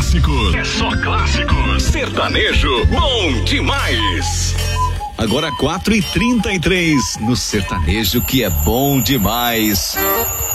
clássicos. É só clássicos. Sertanejo bom demais. Agora 4h33 no sertanejo que é bom demais.